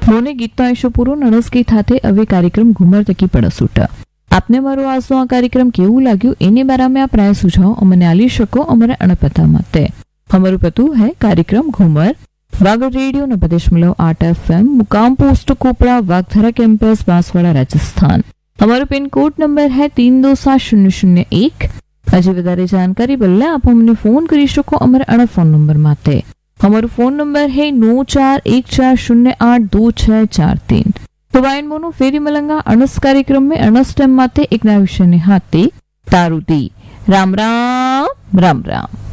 મોને ગીત આયશો પૂરો નણસ ગીત હાથે હવે कार्यक्रम घूमर तकी पड़सूट। आपने मारो आजनो आ कार्यक्रम केवू लाग्यू एने बारे में आप राय सुझाव अमने आली शको अमरे अणपता मते। हमारो पतु है कार्यक्रम घूमर वागड़ रेडियो 90.8 FM मुकाम पोस्ट कोपड़ा वागधरा कैंपस बांसवाड़ा राजस्थान। हमारो पिन कोड नंबर है 327001। हजी वधारे जानकारी बल्ले आप हमने फोन करी शको अमरे अण फोन नंबर माते। हमारो फोन नंबर है 9414082643। तो वाइन मोनो फेरी मलंगा अणस कार्यक्रम में अणस टाइम माते एक नया विषय ने हाथे तारुदी। राम राम राम राम।